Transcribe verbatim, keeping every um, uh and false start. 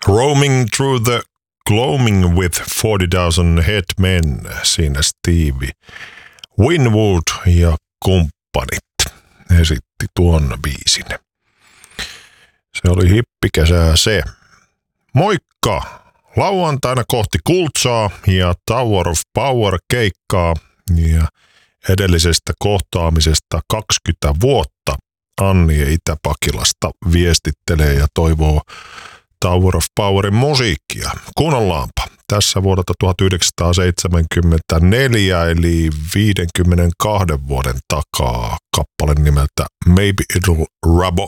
Roaming through the gloaming with forty thousand head men, siinä Stevie Winwood ja kumppanit esitti tuon biisin. Se oli hippikesää se. Moikka! Lauantaina kohti Kultsaa ja Tower of Power keikkaa ja edellisestä kohtaamisesta kaksikymmentä vuotta. Anni Itä-Pakilasta viestittelee ja toivoo Tower of Powerin musiikkia. Kuunnellaanpa. Tässä vuodelta tuhatyhdeksänsataaseitsemänkymmentäneljä eli viidenkymmenenkahden vuoden takaa kappale nimeltä Maybe It'll Rub